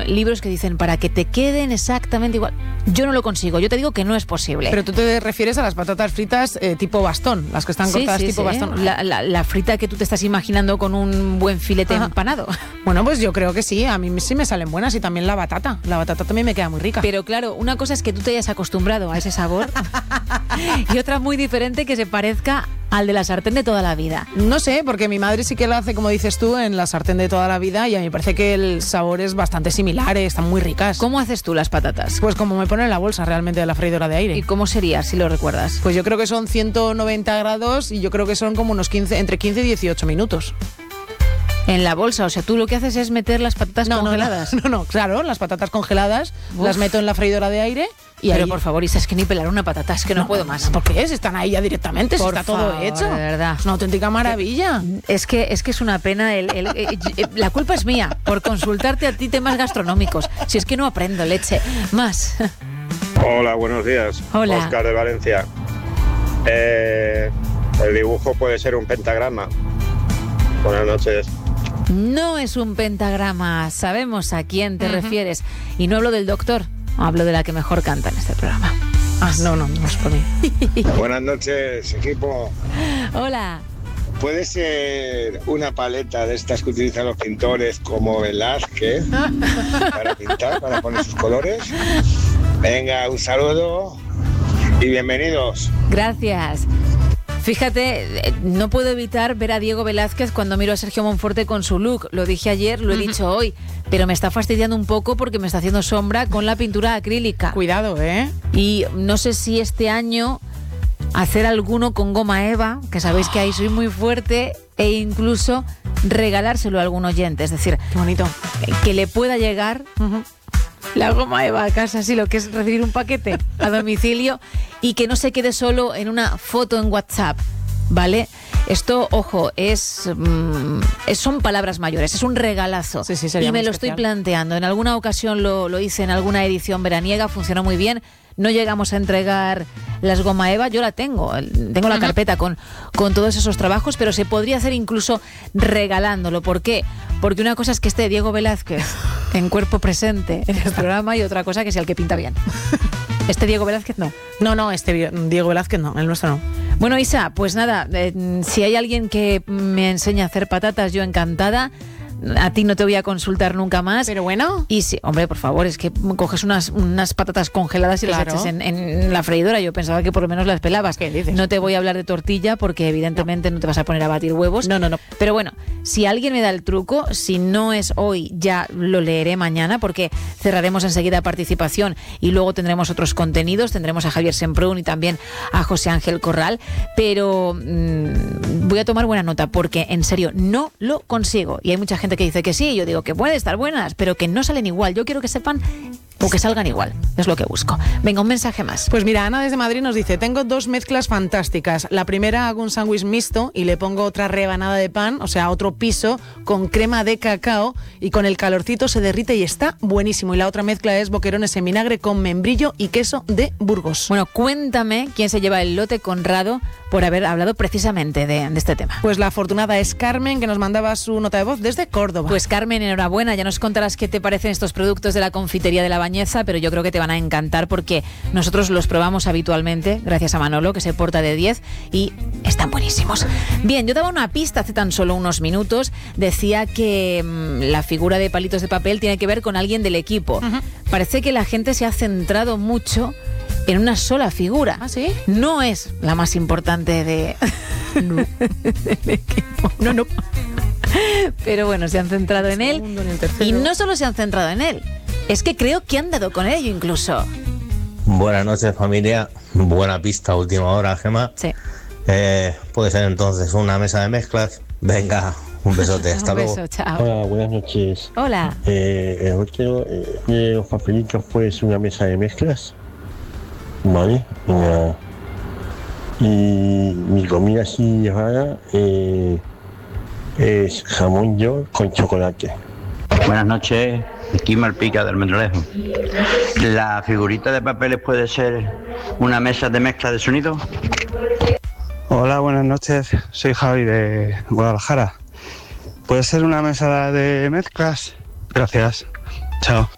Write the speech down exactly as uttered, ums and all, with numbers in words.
libros que dicen para que te queden exactamente igual. Yo no lo consigo, yo te digo que no es posible. Pero tú te refieres a las patatas fritas eh, tipo bastón, las que están sí, cortadas sí, tipo sí. bastón. La, la, la frita que tú te estás imaginando con un buen filete Ajá. empanado. Bueno, pues yo creo que sí, a mí sí me salen buenas y también la batata. La batata también me queda muy rica. Pero claro, una cosa es que tú te hayas acostumbrado a ese sabor y otra muy diferente que se parezca al de la sartén de toda la vida. No sé, porque mi madre sí que lo hace, como dices tú, en la sartén de toda la vida y a mí me parece que el sabor es bastante similar, eh, están muy ricas. ¿Cómo haces tú las patatas? Pues como me pone en la bolsa realmente de la freidora de aire. ¿Y cómo sería, si lo recuerdas? Pues yo creo que son ciento noventa grados y yo creo que son como unos quince, entre quince y dieciocho minutos. En la bolsa, o sea, tú lo que haces es meter las patatas no, congeladas. No, no, no, claro, las patatas congeladas Uf. las meto en la freidora de aire y Pero ahí... por favor, Isa, es que ni pelar una patata, es que no, no puedo más. ¿Por qué? Si están ahí ya directamente, si Por está todo favor, hecho. de verdad. Es una auténtica maravilla. Es que es que es una pena. El, el, el, el, la culpa es mía por consultarte a ti temas gastronómicos. Si es que no aprendo, leche. Más. Hola, buenos días. Hola. Óscar de Valencia. Eh, el dibujo puede ser un pentagrama. Buenas noches. No es un pentagrama, sabemos a quién te uh-huh. refieres. Y no hablo del doctor, hablo de la que mejor canta en este programa. Ah, no, no, no es por mí. Buenas noches, equipo. Hola. ¿Puede ser una paleta de estas que utilizan los pintores como Velázquez para pintar, para poner sus colores? Venga, un saludo y bienvenidos. Gracias. Fíjate, no puedo evitar ver a Diego Velázquez cuando miro a Sergio Monforte con su look. Lo dije ayer, lo he uh-huh. dicho hoy, pero me está fastidiando un poco porque me está haciendo sombra con la pintura acrílica. Cuidado, ¿eh? Y no sé si este año hacer alguno con goma eva, que sabéis que ahí soy muy fuerte, e incluso regalárselo a algún oyente. Es decir, qué bonito, que le pueda llegar... Uh-huh. La goma eva a casa, sí, lo que es recibir un paquete a domicilio y que no se quede solo en una foto en WhatsApp, ¿vale? Esto, ojo, es, mm, es son palabras mayores, es un regalazo. Sí, sí, sería y me muy lo especial. Estoy planteando. En alguna ocasión lo, lo hice en alguna edición veraniega, funcionó muy bien. No llegamos a entregar las goma eva, yo la tengo, tengo la uh-huh. carpeta con, con todos esos trabajos, pero se podría hacer incluso regalándolo. ¿Por qué? Porque una cosa es que esté Diego Velázquez en cuerpo presente en el programa y otra cosa que sea el que pinta bien. ¿Este Diego Velázquez no? No, no, este Diego Velázquez no, el nuestro no. Bueno, Isa, pues nada, eh, si hay alguien que me enseña a hacer patatas, yo encantada. A ti no te voy a consultar nunca más. Pero bueno. Y sí, hombre, por favor, es que coges unas, unas patatas congeladas y claro. las echas en, en la freidora. Yo pensaba que por lo menos las pelabas. ¿Qué dices? No te voy a hablar de tortilla porque evidentemente no. no te vas a poner a batir huevos. No, no, no. Pero bueno, si alguien me da el truco, si no es hoy, ya lo leeré mañana porque cerraremos enseguida participación y luego tendremos otros contenidos. Tendremos a Javier Semprún y también a José Ángel Corral. Pero mmm, voy a tomar buena nota porque, en serio, no lo consigo. Y hay mucha gente que dice que sí, yo digo que puede estar buenas, pero que no salen igual. Yo quiero que sepan o que salgan igual, es lo que busco. Venga, un mensaje más. Pues mira, Ana desde Madrid nos dice, tengo dos mezclas fantásticas. La primera hago un sándwich mixto y le pongo otra rebanada de pan, o sea, otro piso con crema de cacao y con el calorcito se derrite y está buenísimo. Y la otra mezcla es boquerones en vinagre con membrillo y queso de Burgos. Bueno, cuéntame quién se lleva el lote Conrado por haber hablado precisamente de, de este tema. Pues la afortunada es Carmen, que nos mandaba su nota de voz desde Córdoba. Pues Carmen, enhorabuena, ya nos contarás qué te parecen estos productos de la confitería de La Bañeza, pero yo creo que te van a encantar porque nosotros los probamos habitualmente, gracias a Manolo, que se porta de diez, y están buenísimos. Bien, yo daba una pista hace tan solo unos minutos, decía que mmm, la figura de palitos de papel tiene que ver con alguien del equipo. Uh-huh. Parece que la gente se ha centrado mucho en una sola figura. ¿Ah, sí? No es la más importante de... no. del equipo. No, no. Pero bueno, se han centrado en él. En y no solo se han centrado en él, es que creo que han dado con ello incluso. Buenas noches, familia. Buena pista, última hora, Gemma. Sí. Eh, puede ser entonces una mesa de mezclas. Venga, un besote, hasta un luego. beso, chao. Hola, buenas noches. Hola. Eh, hoy quiero eh, los papelitos, pues una mesa de mezclas. Vale. Una... Y mi comida así rara eh, es jamón york con chocolate. Buenas noches, aquí Malpica del Mendrolejo. ¿La figurita de papeles puede ser una mesa de mezcla de sonido? Hola, buenas noches, soy Javi de Guadalajara. ¿Puede ser una mesa de mezclas? Gracias, chao.